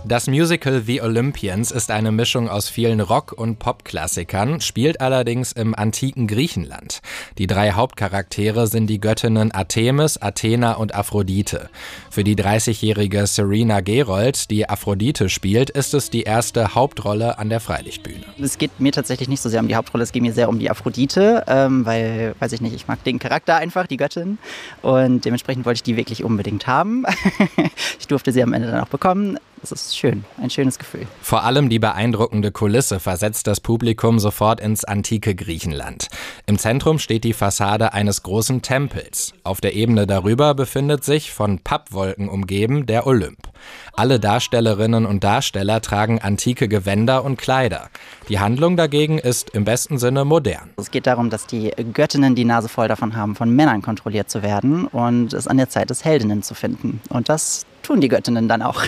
Das Musical The Olympians ist eine Mischung aus vielen Rock- und Popklassikern, spielt allerdings im antiken Griechenland. Die 3 Hauptcharaktere sind die Göttinnen Artemis, Athena und Aphrodite. Für die 30-jährige Serena Gerold, die Aphrodite spielt, ist es die erste Hauptrolle an der Freilichtbühne. Es geht mir tatsächlich nicht so sehr um die Hauptrolle, es geht mir sehr um die Aphrodite, weil, weiß ich nicht, ich mag den Charakter einfach, die Göttin, und dementsprechend wollte ich die wirklich unbedingt haben. Ich durfte sie am Ende dann auch bekommen. Das ist schön, ein schönes Gefühl. Vor allem die beeindruckende Kulisse versetzt das Publikum sofort ins antike Griechenland. Im Zentrum steht die Fassade eines großen Tempels. Auf der Ebene darüber befindet sich, von Pappwolken umgeben, der Olymp. Alle Darstellerinnen und Darsteller tragen antike Gewänder und Kleider. Die Handlung dagegen ist im besten Sinne modern. Es geht darum, dass die Göttinnen die Nase voll davon haben, von Männern kontrolliert zu werden, und es an der Zeit ist, Heldinnen zu finden. Und das tun die Göttinnen dann auch.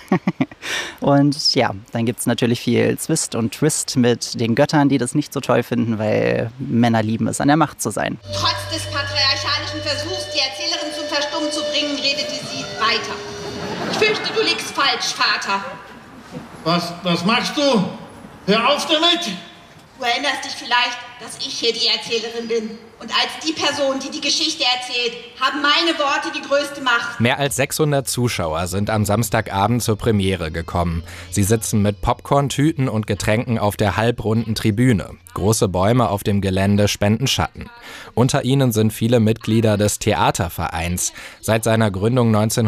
Und ja, dann gibt es natürlich viel Zwist und Twist mit den Göttern, die das nicht so toll finden, weil Männer lieben es, an der Macht zu sein. Trotz des patriarchalischen Versuchs, die Erzählerin zum Verstummen zu bringen, redete sie weiter. Ich fürchte, du liegst falsch, Vater. Was machst du? Hör auf damit! Du erinnerst dich vielleicht, dass ich hier die Erzählerin bin. Und als die Person, die die Geschichte erzählt, haben meine Worte die größte Macht. Mehr als 600 Zuschauer sind am Samstagabend zur Premiere gekommen. Sie sitzen mit Popcorn-Tüten und Getränken auf der halbrunden Tribüne. Große Bäume auf dem Gelände spenden Schatten. Unter ihnen sind viele Mitglieder des Theatervereins. Seit seiner Gründung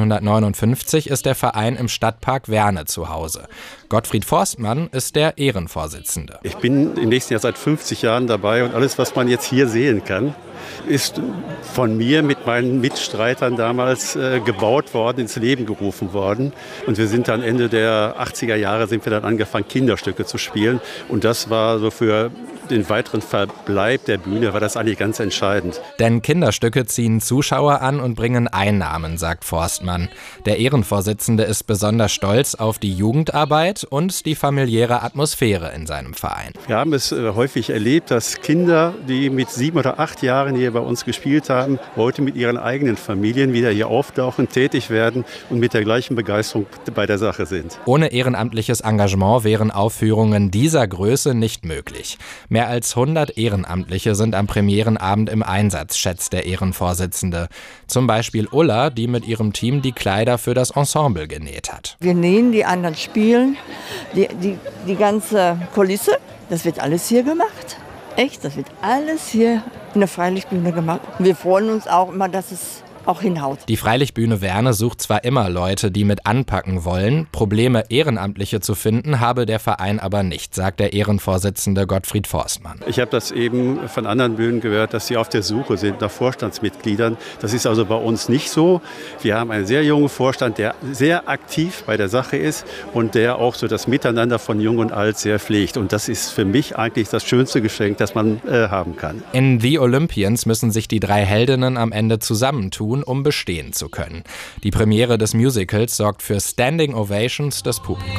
1959 ist der Verein im Stadtpark Werne zu Hause. Gottfried Forstmann ist der Ehrenvorsitzende. Ich bin im nächsten Jahr seit 50 Jahren dabei, und alles, was man jetzt hier sehen kann, ist von mir mit meinen Mitstreitern damals gebaut worden, ins Leben gerufen worden. Und wir sind dann Ende der 80er Jahre sind wir dann angefangen, Kinderstücke zu spielen. Und das war so für den weiteren Verbleib der Bühne war das eigentlich ganz entscheidend. Denn Kinderstücke ziehen Zuschauer an und bringen Einnahmen, sagt Forstmann. Der Ehrenvorsitzende ist besonders stolz auf die Jugendarbeit und die familiäre Atmosphäre in seinem Verein. Wir haben es häufig erlebt, dass Kinder, die mit 7 oder 8 Jahren hier bei uns gespielt haben, heute mit ihren eigenen Familien wieder hier auftauchen, tätig werden und mit der gleichen Begeisterung bei der Sache sind. Ohne ehrenamtliches Engagement wären Aufführungen dieser Größe nicht möglich. Mehr als 100 Ehrenamtliche sind am Premierenabend im Einsatz, schätzt der Ehrenvorsitzende. Zum Beispiel Ulla, die mit ihrem Team die Kleider für das Ensemble genäht hat. Wir nähen, die anderen spielen, die ganze Kulisse, das wird alles hier gemacht. Echt, das wird alles hier in der Freilichtbühne gemacht. Wir freuen uns auch immer, dass es auch hinhaut. Die Freilichtbühne Werne sucht zwar immer Leute, die mit anpacken wollen, Probleme, Ehrenamtliche zu finden, habe der Verein aber nicht, sagt der Ehrenvorsitzende Gottfried Forstmann. Ich habe das eben von anderen Bühnen gehört, dass sie auf der Suche sind nach Vorstandsmitgliedern. Das ist also bei uns nicht so. Wir haben einen sehr jungen Vorstand, der sehr aktiv bei der Sache ist und der auch so das Miteinander von Jung und Alt sehr pflegt. Und das ist für mich eigentlich das schönste Geschenk, das man haben kann. In The Olympians müssen sich die 3 Heldinnen am Ende zusammentun, um bestehen zu können. Die Premiere des Musicals sorgt für Standing Ovations des Publikums.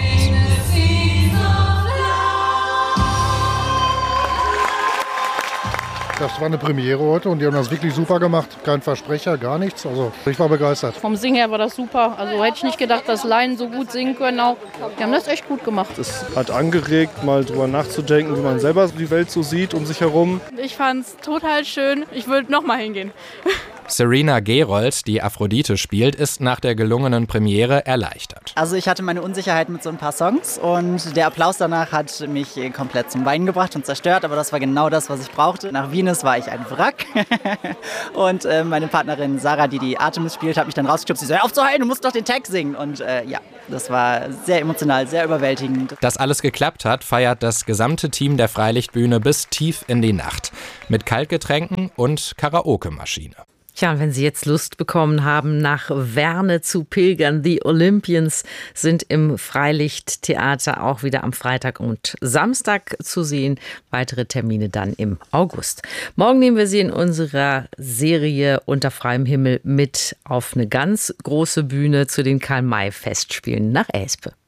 Das war eine Premiere heute und die haben das wirklich super gemacht. Kein Versprecher, gar nichts. Also ich war begeistert. Vom Singen her war das super. Also hätte ich nicht gedacht, dass Laien so gut singen können auch. Die haben das echt gut gemacht. Es hat angeregt, mal drüber nachzudenken, wie man selber die Welt so sieht um sich herum. Ich fand es total schön. Ich würde noch mal hingehen. Serena Gerold, die Aphrodite spielt, ist nach der gelungenen Premiere erleichtert. Also ich hatte meine Unsicherheit mit so ein paar Songs und der Applaus danach hat mich komplett zum Weinen gebracht und zerstört, aber das war genau das, was ich brauchte. Nach Venus war ich ein Wrack und meine Partnerin Sarah, die Artemis spielt, hat mich dann rausgestupst. Sie so, hör auf zu heulen, du musst doch den Tag singen. Und ja, das war sehr emotional, sehr überwältigend. Dass alles geklappt hat, feiert das gesamte Team der Freilichtbühne bis tief in die Nacht. Mit Kaltgetränken und Karaoke-Maschine. Tja, und wenn Sie jetzt Lust bekommen haben, nach Werne zu pilgern, The Olympians sind im Freilichttheater auch wieder am Freitag und Samstag zu sehen. Weitere Termine dann im August. Morgen nehmen wir Sie in unserer Serie Unter freiem Himmel mit auf eine ganz große Bühne zu den Karl-May-Festspielen nach Elspe.